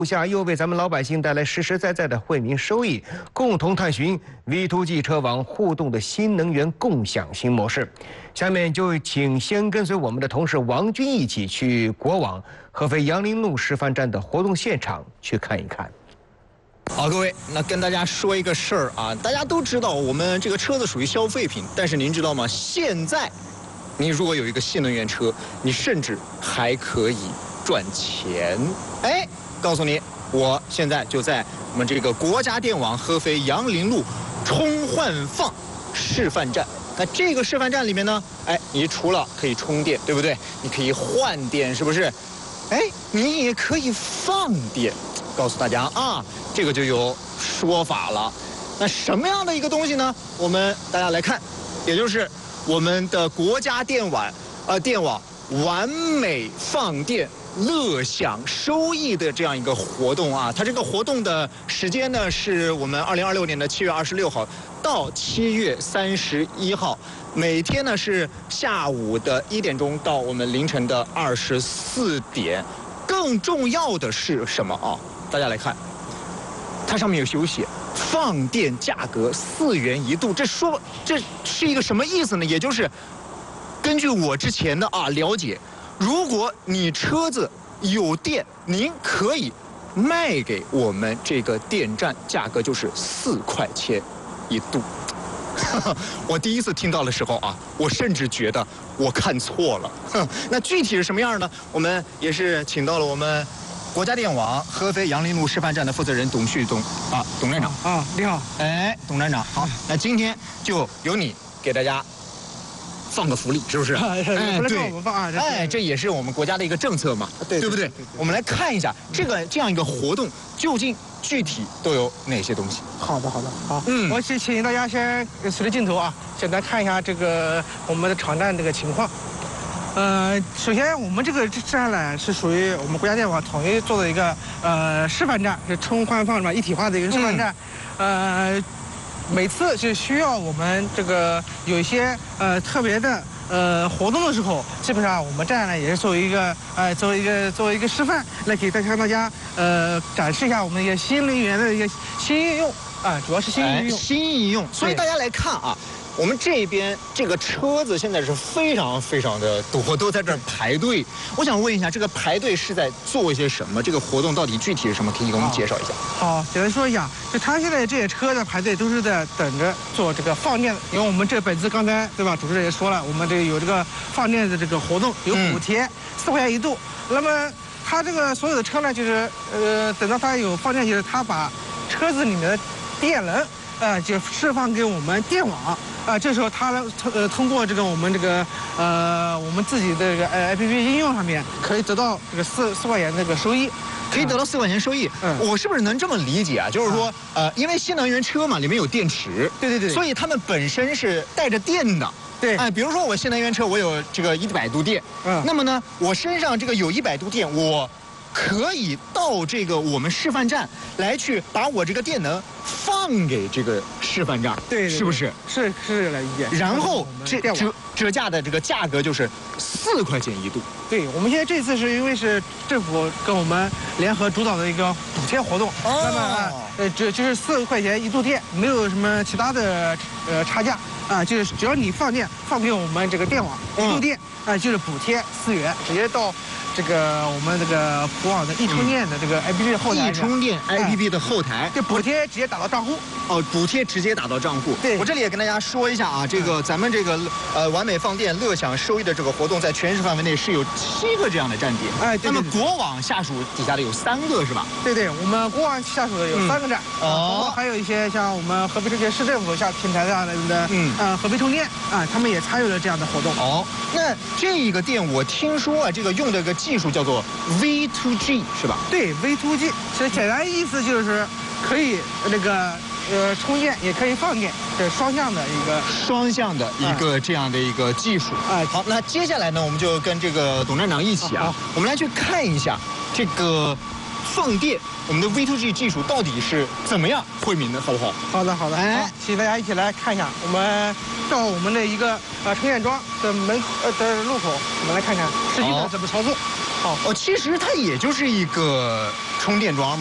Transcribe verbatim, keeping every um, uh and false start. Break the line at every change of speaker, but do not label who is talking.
下又为咱们老百姓带来实实在在的惠民收益，共同探寻 V to G 车网互动的新能源共享新模式。下面就请先跟随我们的同事王军一起去国网合肥杨林路示范站的活动现场去看一看。
好，各位，那跟大家说一个事儿啊，大家都知道我们这个车子属于消费品，但是您知道吗？现在，你如果有一个新能源车，你甚至还可以赚钱。哎，告诉你，我现在就在我们这个国家电网合肥杨林路充换放示范站。那这个示范站里面呢，哎，你除了可以充电，对不对？你可以换电，是不是？哎，你也可以放电。 告诉大家啊，这个就有说法了。那什么样的一个东西呢？我们大家来看，也就是我们的国家电网，呃，电网完美放电乐享收益的这样一个活动啊。它这个活动的时间呢，是我们二零二六年的七月二十六号到七月三十一号，每天呢是下午的一点钟到我们凌晨的二十四点。更重要的是什么啊？ 大家来看，它上面有有写放电价格四元一度，这说这是一个什么意思呢？也就是根据我之前的啊了解，如果你车子有电，您可以卖给我们这个电站，价格就是四块钱一度。我第一次听到的时候啊，我甚至觉得我看错了。那具体是什么样呢？我们也是请到了我们。 国家电网合肥杨林路示范站的负责人董旭东啊，董站长
啊，你好，
哎，董站长好，那今天就由你给大家放个福利，是不是？
哎，对，我们放啊，
哎，这也是我们国家的一个政策嘛，
对
对不对？我们来看一下这个这样一个活动究竟具体都有哪些东西。
好的，好的，好，嗯，我请请大家先随着镜头啊，简单看一下这个我们的场站这个情况。 呃，首先我们这个站呢是属于我们国家电网统一做的一个呃示范站，是充换放什么一体化的一个示范站。嗯、呃，每次是需要我们这个有一些呃特别的呃活动的时候，基本上我们站呢也是作为一个呃作为一个作为一个示范，来给大家大家呃展示一下我们一个新能源的一个新应用啊、呃，主要是新应用、
哎、新应用。所以大家来看啊。 我们这边这个车子现在是非常非常的多，都在这儿排队。我想问一下，这个排队是在做一些什么？这个活动到底具体是什么？可以给我们介绍一下。
好，简单说一下，就他现在这些车的排队都是在等着做这个放电的，因为我们这本次刚才对吧，主持人也说了，我们这个有这个放电的这个活动，有补贴四块钱一度。那么他这个所有的车呢，就是呃，等到他有放电，就是他把车子里面的电能。 呃，就释放给我们电网啊、呃，这时候它通呃通过这个我们这个呃我们自己的这个呃 A P P 应用上面，可以得到这个四四块钱这个收益，
可以得到四块钱收益。嗯，我是不是能这么理解啊？就是说，呃，因为新能源车嘛，里面有电池，
对对对，
所以它们本身是带着电的。
对，
哎，比如说我新能源车，我有这个一百度电，嗯，那么呢，我身上这个有一百度电，我可以到这个我们示范站来去把我这个电能放给这个示范站，
对，
是不是？
是是来理解。
然后这折折价的这个价格就是四块钱一度。
对，我们现在这次是因为是政府跟我们联合主导的一个补贴活动，哦、那么呃，这就是四块钱一度电，没有什么其他的呃差价。 啊，就是只要你放电放给我们这个电网一度电，啊，就是补贴四元，直接到这个我们这个国网的易充电的这个 A P P 后台。
易充电 A P P 的后台，
这补贴直接打到账户。
哦，补贴直接打到账户。
对，
我这里也跟大家说一下啊，这个咱们这个呃完美放电乐享收益的这个活动，在全市范围内是有七个这样的站点。哎，那么国网下属底下的有三个是吧？
对对，我们国网下属的有三个站，哦，还有一些像我们合肥这些市政府下平台上的，嗯。 呃，合肥充电啊，他们也参与了这样的活动。
哦，那这个电我听说啊，这个用的个技术叫做 V to G 是吧？
对 ，V to G， 其实简单意思就是可以那个呃充电，也可以放电，这是双向的一个
双向的一个这样的一个技术。哎，好，那接下来呢，我们就跟这个董站长一起啊，我们来去看一下这个。 放电，我们的 V to G 技术到底是怎么样惠民的，好不好？
好的，好的。哎，请大家一起来看一下，我们到我们的一个呃充电桩的门呃的路口，我们来看看实际的怎么操作。
好，哦，其实它也就是一个充电桩。